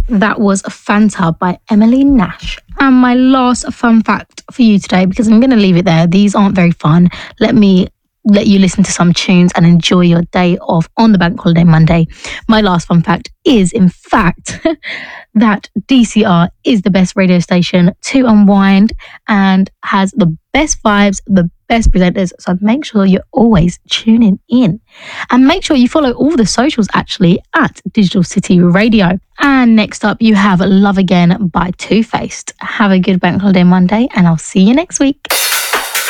That was Fanta by Emily Nash. And my last fun fact for you today, because I'm going to leave it there. These aren't very fun. Let you listen to some tunes and enjoy your day off on the bank holiday Monday. My last fun fact is, in fact, that DCR is the best radio station to unwind and has the best vibes, the best presenters. So make sure you're always tuning in. And make sure you follow all the socials actually at Digital City Radio. And next up, you have Love Again by Two Faced. Have a good bank holiday Monday, and I'll see you next week.